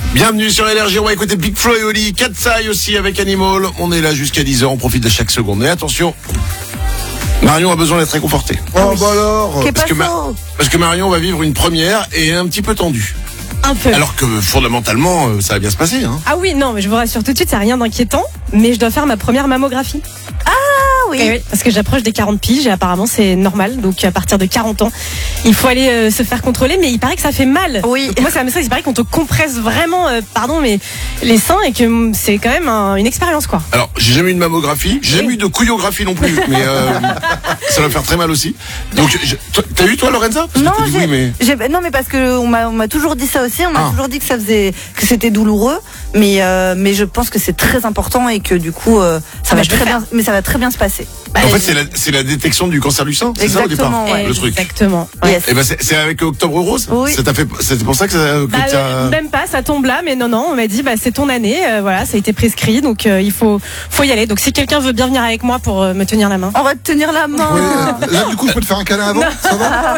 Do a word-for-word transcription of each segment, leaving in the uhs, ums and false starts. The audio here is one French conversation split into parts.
Bienvenue sur Énergie, on va écouter Big Flo et Oli, Katsai aussi avec Animal. On est là jusqu'à dix heures, on profite de chaque seconde. Mais attention, Marion a besoin d'être réconfortée. Oh bah alors parce que, Ma- parce que Marion va vivre une première et est un petit peu tendue. Un peu. Alors que fondamentalement, ça va bien se passer. Hein. Ah oui, non, mais je vous rassure tout de suite, c'est rien d'inquiétant. Mais je dois faire ma première mammographie. Ah oui. Et oui, parce que j'approche des quarante piges et apparemment c'est normal. Donc à partir de quarante ans, il faut aller euh, se faire contrôler. Mais il paraît que ça fait mal. Oui. Donc, moi c'est la même chose, il paraît qu'on te compresse vraiment, euh, pardon, mais les seins et que mm, c'est quand même un- une expérience quoi. Alors, j'ai jamais eu de mammographie, j'ai jamais Oui. eu de couillographie non plus, mais euh, ça va faire très mal aussi. Donc, je- toi, t'as eu toi, Lorenza? Parce que Non, t'as dit j'ai, oui, mais... j'ai- non, mais parce que on m'a, on m'a toujours dit ça aussi. On m'a Ah. toujours dit que ça faisait, que c'était douloureux. Mais, euh, mais je pense que c'est très important et que du coup, euh, ça Ah, va bah, je vais très le bien. Mais ça va très bien se passer. En fait, c'est la, c'est la détection du cancer du sein, c'est ça au départ, Exactement, ouais. le truc. Exactement. Ouais. Yes. Et ben c'est, c'est avec Octobre Rose. Oui. Ça t'a fait, c'est pour ça que, ça, que Bah, t'as... même pas, ça tombe là, mais non, non, on m'a dit, bah, c'est ton année, euh, voilà, ça a été prescrit, donc euh, il faut, faut y aller. Donc si quelqu'un veut bien venir avec moi pour euh, me tenir la main. On va te tenir la main. Oui, là du coup je peux te faire un câlin avant, ça va?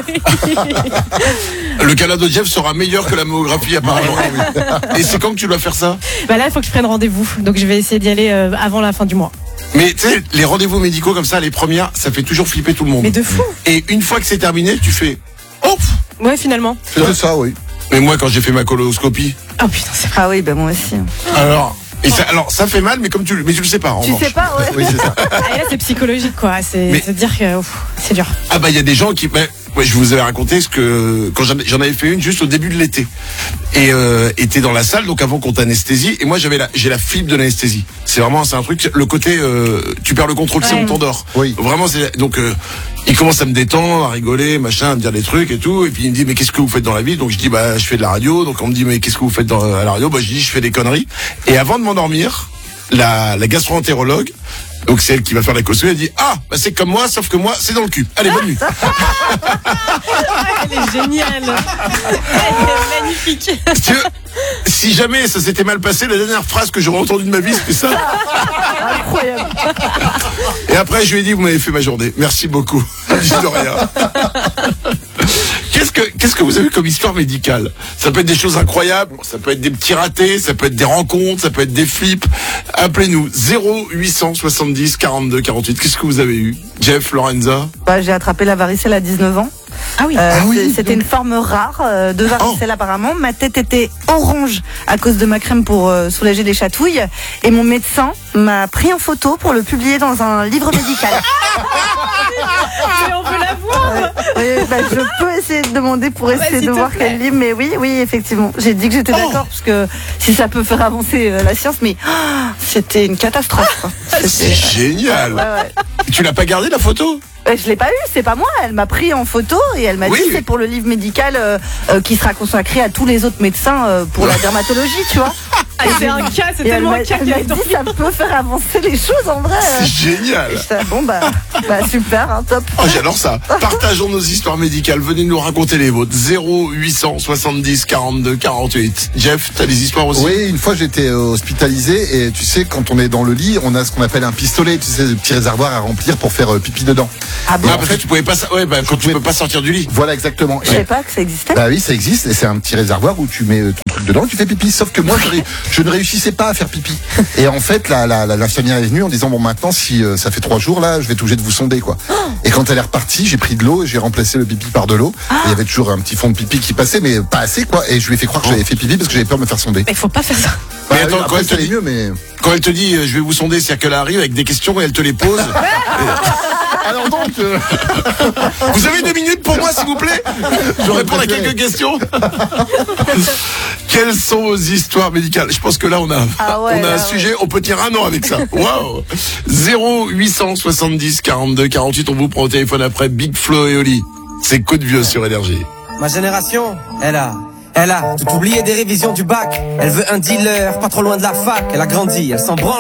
Le câlin de Jeff sera meilleur que la mammographie apparemment. Et c'est quand que tu dois faire ça? Bah là, il faut que je prenne rendez-vous, donc je vais essayer d'y aller euh, avant la fin du mois. Mais tu sais, les rendez-vous médicaux comme ça, les premières, ça fait toujours flipper tout le monde. Mais de fou. Et une fois que c'est terminé, tu fais oh. Ouais, finalement. C'est ça, oui. Mais moi, quand j'ai fait ma coloscopie, Oh putain, c'est vrai. Ah oui, ben moi aussi. alors, et ça, alors ça fait mal, mais comme tu, le- mais tu le sais pas. En Tu revanche. sais pas, ouais. Oui, c'est ça. Ah, et là, c'est psychologique, quoi. C'est Mais- se dire que ouf, c'est dur. Ah bah il y a des gens qui, ben, ouais, je vous avais raconté ce que quand j'en, j'en avais fait une juste au début de l'été et euh, était dans la salle donc avant qu'on t'anesthésie et moi j'avais la, j'ai la fibre de l'anesthésie. C'est vraiment c'est un truc le côté euh, tu perds le contrôle, c'est Ouais. on t'endort. Oui. Vraiment c'est donc euh, il commence à me détendre, à rigoler, machin, à me dire des trucs et tout et puis il me dit mais qu'est-ce que vous faites dans la vie? Donc je dis bah je fais de la radio. Donc on me dit mais qu'est-ce que vous faites dans à la radio? Bah je dis je fais des conneries et avant de m'endormir la, la gastro-entérologue, donc c'est elle qui va faire la caution, elle dit ah bah c'est comme moi sauf que moi c'est dans le cul. Allez bonne nuit. Elle est géniale. Elle est magnifique. Tu veux, si jamais ça s'était mal passé, la dernière phrase que j'aurais entendue de ma vie, c'était ça. Incroyable. Et après, je lui ai dit, vous m'avez fait ma journée. Merci beaucoup. Je dis de rien. Qu'est-ce que, qu'est-ce que vous avez comme histoire médicale? Ça peut être des choses incroyables, ça peut être des petits ratés, ça peut être des rencontres, ça peut être des flips. Appelez-nous zéro huit cent soixante-dix quarante-deux quarante-huit. Qu'est-ce que vous avez eu? Jeff, Lorenza? Bah, j'ai attrapé la varicelle à dix-neuf ans. Ah oui. Euh, Ah oui, c'est- dis c'était donc. une forme rare euh, de varicelle apparemment. Ma tête était orange à cause de ma crème pour euh, soulager les chatouilles. Et mon médecin m'a pris en photo pour le publier dans un livre médical. Mais on veut la voir. Oui, bah, je peux essayer de demander pour essayer s'il de te voir plaît. quel livre. Mais oui, oui, effectivement. J'ai dit que j'étais Oh. d'accord parce que si ça peut faire avancer euh, la science, mais ah, c'était une catastrophe. quoi. C'est C'était- génial. Ouais, ouais. Tu l'as pas gardé la photo? Euh, Je l'ai pas eu, c'est pas moi. Elle m'a pris en photo et elle m'a Oui. dit c'est pour le livre médical euh, euh, qui sera consacré à tous les autres médecins euh, pour la dermatologie, tu vois. Ah, c'est un cas, c'est Et elle tellement m'a un cas elle qui m'a est dit ça peut faire avancer les choses en vrai. euh. C'est génial. Et j'étais, bon bah, bah super, hein, top. Oh, j'adore ça. Partageons nos histoires médicales. Venez nous raconter les vôtres. zéro huit cent soixante-dix quarante-deux quarante-huit. Jeff, t'as des histoires aussi? Oui, une fois j'étais euh, hospitalisé et tu sais quand on est dans le lit, on a ce qu'on appelle un pistolet, tu sais, le petit réservoir à remplir pour faire euh, pipi dedans. Ah bon, Ah, parce que tu pouvais pas, sa- ouais, bah, quand tu peux pas sortir du lit. Voilà exactement. je savais pas que ça existait. Bah oui, ça existe et c'est un petit réservoir où tu mets euh, ton truc dedans, tu fais pipi. Sauf que moi, je, ré- je ne réussissais pas à faire pipi. Et en fait, la, la, la- l'infirmière est venue en disant bon maintenant, si euh, ça fait trois jours là, je vais être obligé de vous sonder quoi. Et quand elle est repartie, j'ai pris de l'eau et j'ai remplacé le pipi par de l'eau. Et il y avait toujours un petit fond de pipi qui passait, mais pas assez quoi. Et je lui ai fait croire que j'avais fait pipi parce que j'avais peur de me faire sonder. Mais faut pas faire ça. Mais Bah, attends, oui, quand après, elle te ça allait dit- mieux, mais Quand elle te dit euh, je vais vous sonder, c'est-à-dire qu'elle arrive avec des questions et elle te les pose. alors donc, euh, Vous avez deux minutes pour moi, s'il vous plaît? Je vais répondre à préféré. quelques questions. Quelles sont vos histoires médicales? Je pense que là, on a, Ah ouais, on a un là, sujet, on peut tenir un an avec ça. Waouh! zéro huit cent soixante-dix quarante-deux quarante-huit, on vous prend au téléphone après Big Flo et Oli. C'est coup de vieux sur Énergie. Ma génération, elle a, elle a tout oublié des révisions du bac. Elle veut un dealer, pas trop loin de la fac. Elle a grandi, elle s'en branle.